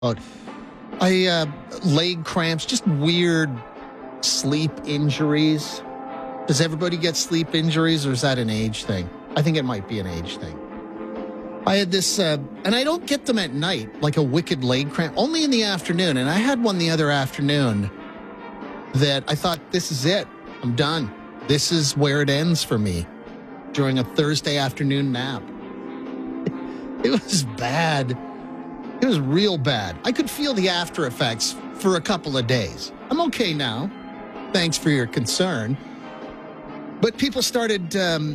But leg cramps, just weird sleep injuries. Does everybody get sleep injuries, or is that an age thing? I think it might be an age thing. I had this, and I don't get them at night, like a wicked leg cramp, only in the afternoon. And I had one the other afternoon that I thought, this is it. I'm done. This is where it ends for me during a Thursday afternoon nap. It was bad. It was real bad. I could feel the after effects for a couple of days. I'm okay now. Thanks for your concern. But people started